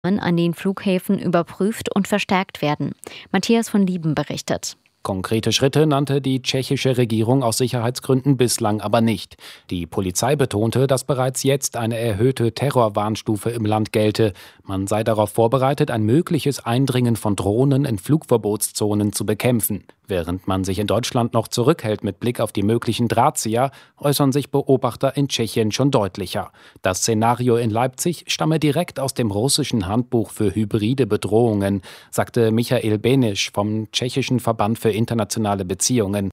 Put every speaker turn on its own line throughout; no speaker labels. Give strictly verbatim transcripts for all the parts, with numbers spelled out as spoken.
an den Flughäfen überprüft und verstärkt werden. Matthias von Lieben berichtet.
Konkrete Schritte nannte die tschechische Regierung aus Sicherheitsgründen bislang aber nicht. Die Polizei betonte, dass bereits jetzt eine erhöhte Terrorwarnstufe im Land gelte. Man sei darauf vorbereitet, ein mögliches Eindringen von Drohnen in Flugverbotszonen zu bekämpfen. Während man sich in Deutschland noch zurückhält mit Blick auf die möglichen Drahtzieher, äußern sich Beobachter in Tschechien schon deutlicher. Das Szenario in Leipzig stamme direkt aus dem russischen Handbuch für hybride Bedrohungen, sagte Michael Benisch vom tschechischen Verband für internationale Beziehungen.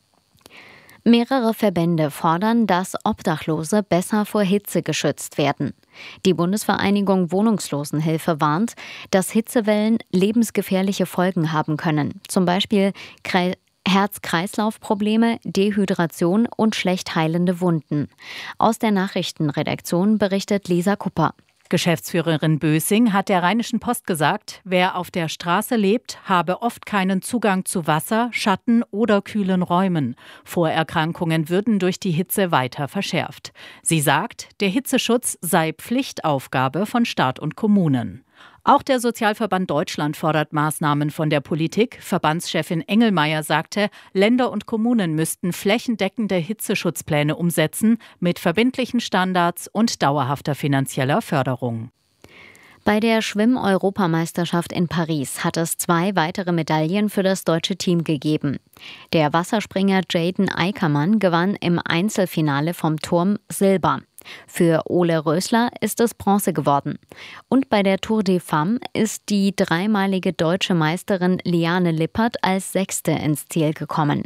Mehrere Verbände fordern, dass Obdachlose besser vor Hitze geschützt werden. Die Bundesvereinigung Wohnungslosenhilfe warnt, dass Hitzewellen lebensgefährliche Folgen haben können. Zum Beispiel Kre- Herz-Kreislauf-Probleme, Dehydration und schlecht heilende Wunden. Aus der Nachrichtenredaktion berichtet Lisa Kupper.
Geschäftsführerin Bösing hat der Rheinischen Post gesagt, wer auf der Straße lebt, habe oft keinen Zugang zu Wasser, Schatten oder kühlen Räumen. Vorerkrankungen würden durch die Hitze weiter verschärft. Sie sagt, der Hitzeschutz sei Pflichtaufgabe von Staat und Kommunen. Auch der Sozialverband Deutschland fordert Maßnahmen von der Politik. Verbandschefin Engelmeier sagte, Länder und Kommunen müssten flächendeckende Hitzeschutzpläne umsetzen mit verbindlichen Standards und dauerhafter finanzieller Förderung.
Bei der Schwimm-Europameisterschaft in Paris hat es zwei weitere Medaillen für das deutsche Team gegeben. Der Wasserspringer Jaden Eickermann gewann im Einzelfinale vom Turm Silber. Für Ole Rösler ist es Bronze geworden. Und bei der Tour des Femmes ist die dreimalige deutsche Meisterin Liane Lippert als Sechste ins Ziel gekommen.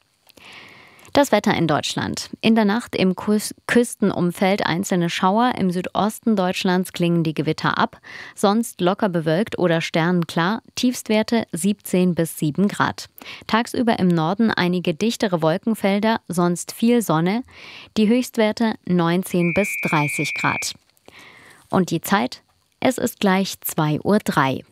Das Wetter in Deutschland. In der Nacht im Küs- Küstenumfeld einzelne Schauer, im Südosten Deutschlands klingen die Gewitter ab, sonst locker bewölkt oder sternenklar, Tiefstwerte siebzehn bis sieben Grad. Tagsüber im Norden einige dichtere Wolkenfelder, sonst viel Sonne, die Höchstwerte neunzehn bis dreißig Grad. Und die Zeit? Es ist gleich zwei Uhr drei.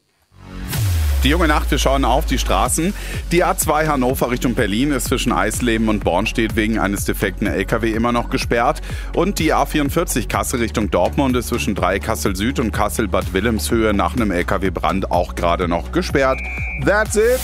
Die junge Nacht, wir schauen auf die Straßen. Die A zwei Hannover Richtung Berlin ist zwischen Eisleben und Bornstedt wegen eines defekten L K W immer noch gesperrt. Und die A vierundvierzig Kassel Richtung Dortmund ist zwischen Dreieck-Kassel Süd und Kassel-Bad Wilhelmshöhe nach einem L K W-Brand auch gerade noch gesperrt. That's it!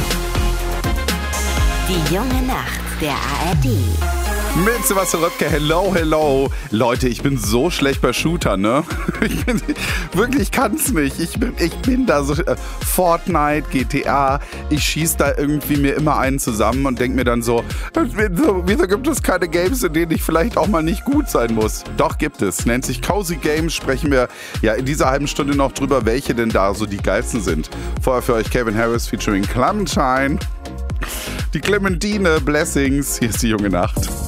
Die junge Nacht der A R D.
Mit Sebastian Röttke, hello, hello. Leute, ich bin so schlecht bei Shootern, ne? Ich bin, wirklich, ich kann's nicht. Ich bin, ich bin da so, äh, Fortnite, G T A, ich schieß da irgendwie mir immer einen zusammen und denk mir dann so, wieso gibt es keine Games, in denen ich vielleicht auch mal nicht gut sein muss? Doch, gibt es. Nennt sich Cozy Games, sprechen wir ja in dieser halben Stunde noch drüber, welche denn da so die geilsten sind. Vorher für euch Calvin Harris featuring Clementine. Die Clementine, Blessings, hier ist die junge Nacht.